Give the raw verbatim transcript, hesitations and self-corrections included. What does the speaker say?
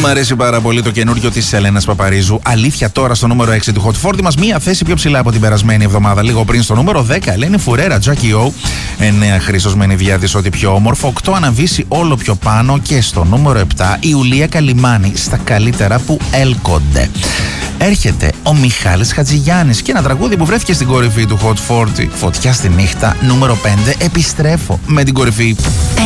Μ' αρέσει πάρα πολύ το καινούριο της Ελένας Παπαρίζου. Αλήθεια τώρα στο νούμερο έξι του Hot φορty μας, μία θέση πιο ψηλά από την περασμένη εβδομάδα. Λίγο πριν στο νούμερο δέκα, Ελένη Φουρέρα, Jackie O. εννέα Χρήστος Μενιδιάδης, ό,τι πιο όμορφο. οκτώ αναβήσει όλο πιο πάνω. Και στο νούμερο επτά, η Ιουλία Καλιμάνη, στα καλύτερα που έλκονται. Έρχεται ο Μιχάλης Χατζηγιάννης και ένα τραγούδι που βρέθηκε στην κορυφή του Hot φορty. Φωτιά στη νύχτα, νούμερο πέντε. Επιστρέφω με την κορυφή.